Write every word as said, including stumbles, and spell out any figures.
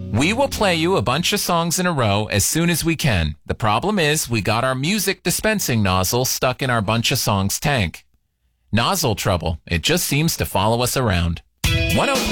We will play you a bunch of songs in a row as soon as we can. The problem is we got our music dispensing nozzle stuck in our bunch of songs tank. Nozzle trouble. It just seems to follow us around. one oh three